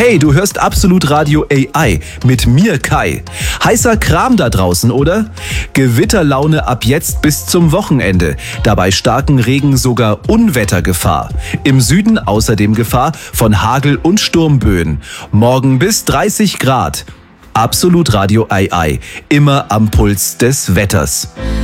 Hey, du hörst Absolut Radio AI mit mir, Kai. Heißer Kram da draußen, oder? Gewitterlaune ab jetzt bis zum Wochenende. Dabei starken Regen sogar Unwettergefahr. Im Süden außerdem Gefahr von Hagel- und Sturmböen. Morgen bis 30 Grad. Absolut Radio AI. Immer am Puls des Wetters.